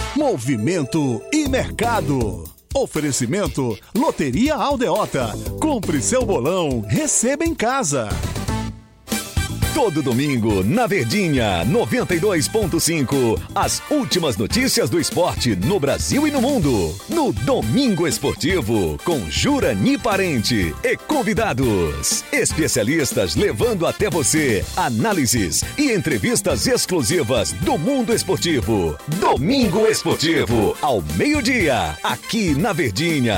Movimento e mercado. Oferecimento Loteria Aldeota. Compre seu bolão, receba em casa. Todo domingo, na Verdinha 92.5, as últimas notícias do esporte no Brasil e no mundo. No Domingo Esportivo, com Jurani Parente e convidados. Especialistas levando até você análises e entrevistas exclusivas do mundo esportivo. Domingo Esportivo, ao meio-dia, aqui na Verdinha